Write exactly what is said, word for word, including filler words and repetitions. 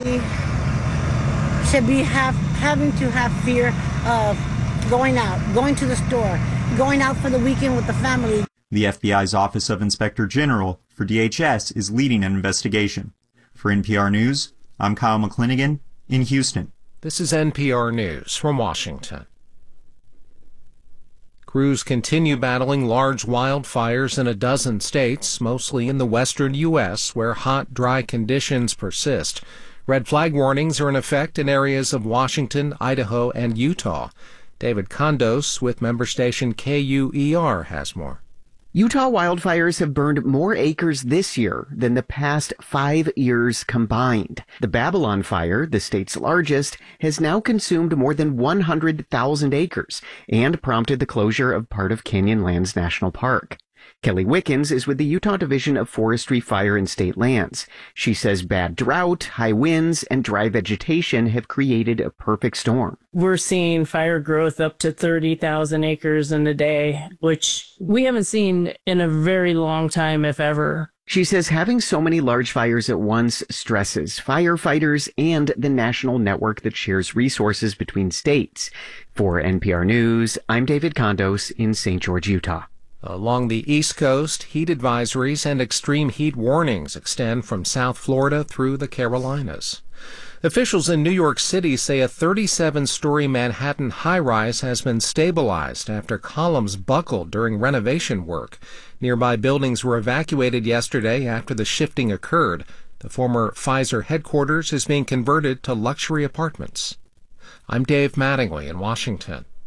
should be have having to have fear of going out, going to the store, going out for the weekend with the family. The F B I's Office of Inspector General for D H S is leading an investigation. For N P R News, I'm Kyle McClinigan in Houston. This is N P R News from Washington. Crews continue battling large wildfires in a dozen states, mostly in the western U S, where hot, dry conditions persist. Red flag warnings are in effect in areas of Washington, Idaho, and Utah. David Condos with member station K U E R has more. Utah wildfires have burned more acres this year than the past five years combined. The Babylon fire, the state's largest, has now consumed more than one hundred thousand acres and prompted the closure of part of Canyonlands National Park. Kelly Wickens is with the Utah Division of Forestry, Fire, and State Lands. She says bad drought, high winds, and dry vegetation have created a perfect storm. We're seeing fire growth up to thirty thousand acres in a day, which we haven't seen in a very long time, if ever. She says having so many large fires at once stresses firefighters and the national network that shares resources between states. For N P R News, I'm David Condos in Saint George, Utah. Along the East Coast, heat advisories and extreme heat warnings extend from South Florida through the Carolinas. Officials in New York City say a thirty-seven story Manhattan high-rise has been stabilized after columns buckled during renovation work. Nearby buildings were evacuated yesterday after the shifting occurred. The former Pfizer headquarters is being converted to luxury apartments. I'm Dave Mattingly in Washington.